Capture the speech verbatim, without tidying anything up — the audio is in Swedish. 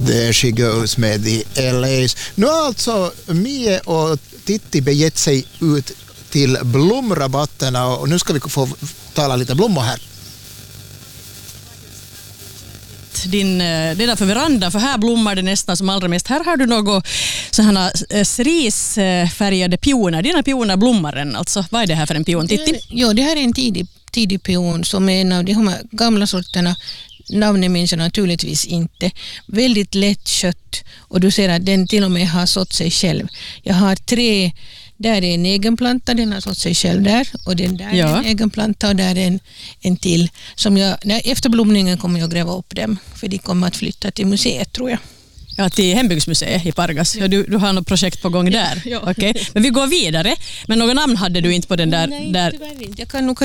There she goes med The L A's. Nu har alltså Mie och Titti begett sig ut till blomrabatterna och nu ska vi få tala lite blommor här. Din, det där för veranda, för här blommar det nästan som allra mest. Här har du något sådana cerisfärgade pioner. Dina pioner blommar än alltså. Vad är det här för en pion, Titti? Jo, det här är en tidig, tidig pion som är en av de här gamla sorterna. Namnet minns jag naturligtvis inte. Väldigt lätt kött och du ser att den till och med har sått sig själv. Jag har tre, där är en egen planta, den har sått sig själv där och den där ja. är en egen planta och där är en, en till. Som jag, när, efter blomningen kommer jag gräva upp dem för de kommer att flytta till museet tror jag. Ja, till Hembygdsmuseet i Pargas. Ja, du, du har något projekt på gång där. Ja. Okay. Men vi går vidare. Men någon namn hade du inte på den där... Nej, där... tyvärr inte. Jag kan nog